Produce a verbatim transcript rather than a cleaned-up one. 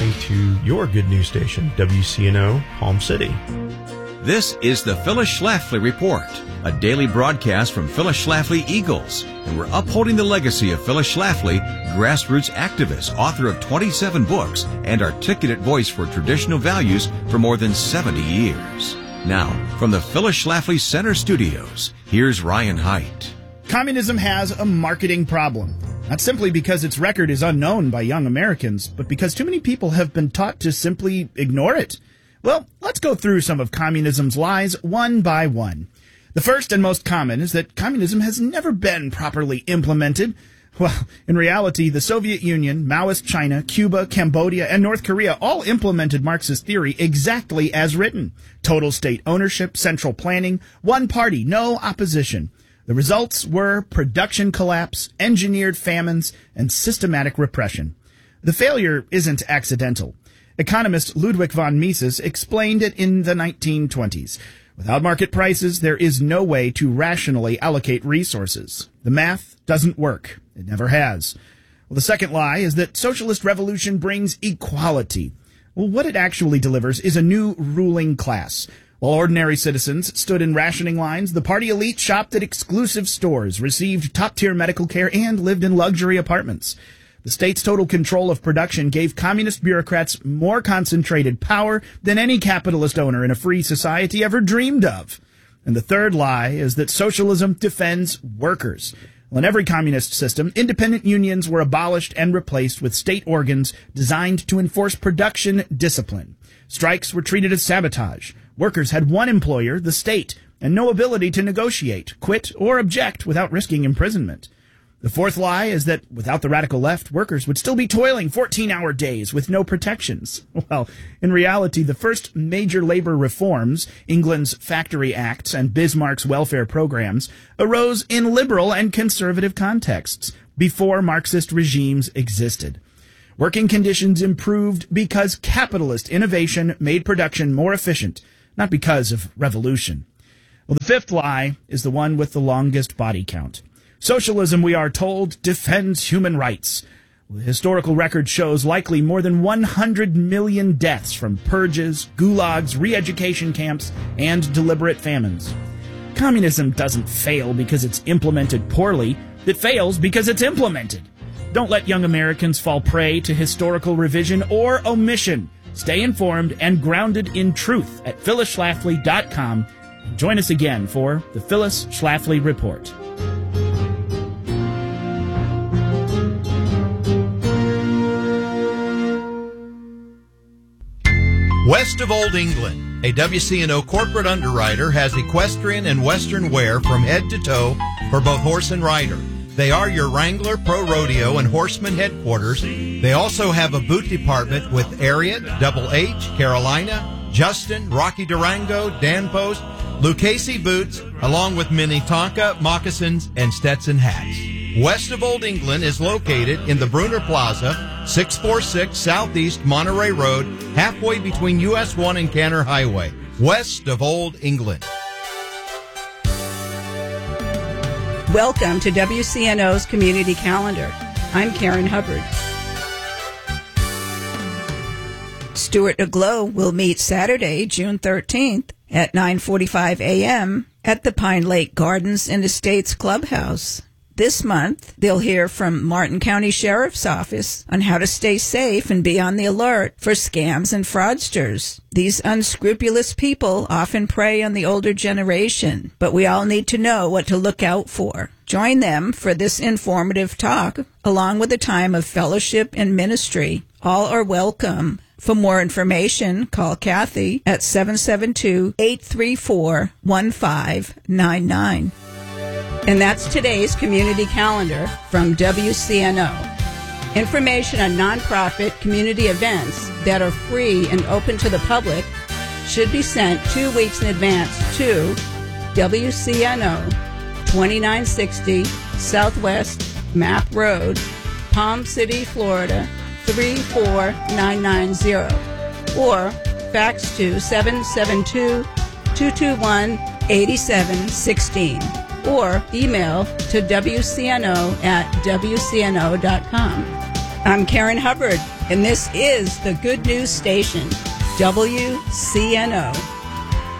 listening to your good news station, W C N O Palm City. This is the Phyllis Schlafly Report, a daily broadcast from Phyllis Schlafly Eagles, and we're upholding the legacy of Phyllis Schlafly, grassroots activist, author of twenty-seven books, and articulate voice for traditional values for more than seventy years. Now, from the Phyllis Schlafly Center Studios, here's Ryan Haidt. Communism has a marketing problem. Not simply because its record is unknown by young Americans, but because too many people have been taught to simply ignore it. Well, let's go through some of communism's lies one by one. The first and most common is that communism has never been properly implemented. Well, in reality, the Soviet Union, Maoist China, Cuba, Cambodia, and North Korea all implemented Marxist theory exactly as written. Total state ownership, central planning, one party, no opposition. The results were production collapse, engineered famines, and systematic repression. The failure isn't accidental. Economist Ludwig von Mises explained it in the nineteen twenties. Without market prices, there is no way to rationally allocate resources. The math doesn't work. It never has. Well, the second lie is that socialist revolution brings equality. Well, what it actually delivers is a new ruling class. While ordinary citizens stood in rationing lines, the party elite shopped at exclusive stores, received top-tier medical care, and lived in luxury apartments. The state's total control of production gave communist bureaucrats more concentrated power than any capitalist owner in a free society ever dreamed of. And the third lie is that socialism defends workers. Well, in every communist system, independent unions were abolished and replaced with state organs designed to enforce production discipline. Strikes were treated as sabotage. Workers had one employer, the state, and no ability to negotiate, quit, or object without risking imprisonment. The fourth lie is that without the radical left, workers would still be toiling fourteen-hour days with no protections. Well, in reality, the first major labor reforms, England's Factory Acts and Bismarck's welfare programs, arose in liberal and conservative contexts before Marxist regimes existed. Working conditions improved because capitalist innovation made production more efficient, not because of revolution. Well, the fifth lie is the one with the longest body count. Socialism, we are told, defends human rights. The historical record shows likely more than one hundred million deaths from purges, gulags, re-education camps, and deliberate famines. Communism doesn't fail because it's implemented poorly. It fails because it's implemented. Don't let young Americans fall prey to historical revision or omission. Stay informed and grounded in truth at phyllis schlafly dot com. Join us again for the Phyllis Schlafly Report. West of Old England, a W C N O corporate underwriter has equestrian and western wear from head to toe for both horse and rider. They are your Wrangler, Pro Rodeo, and Horseman headquarters. They also have a boot department with Ariat, Double H, Carolina, Justin, Rocky Durango, Dan Post, Lucchese boots, along with Minnetonka, moccasins, and Stetson hats. West of Old England is located in the Bruner Plaza, six forty-six Southeast Monterey Road, halfway between U S one and Canner Highway. West of Old England. Welcome to W C N O's Community Calendar. I'm Karen Hubbard. Stuart Aglow will meet Saturday, June thirteenth at nine forty-five a.m. at the Pine Lake Gardens and Estates Clubhouse. This month, they'll hear from Martin County Sheriff's Office on how to stay safe and be on the alert for scams and fraudsters. These unscrupulous people often prey on the older generation, but we all need to know what to look out for. Join them for this informative talk, along with a time of fellowship and ministry. All are welcome. For more information, call Kathy at seven seven two, eight three four, one five nine nine. And that's today's community calendar from W C N O. Information on nonprofit community events that are free and open to the public should be sent two weeks in advance to W C N O, twenty-nine sixty Southwest Map Road, Palm City, Florida, three four nine nine zero, or fax to seven seven two, two two one, eight seven one six, or email to W C N O at W C N O dot com. I'm Karen Hubbard. And this is the Good News Station, W C N O.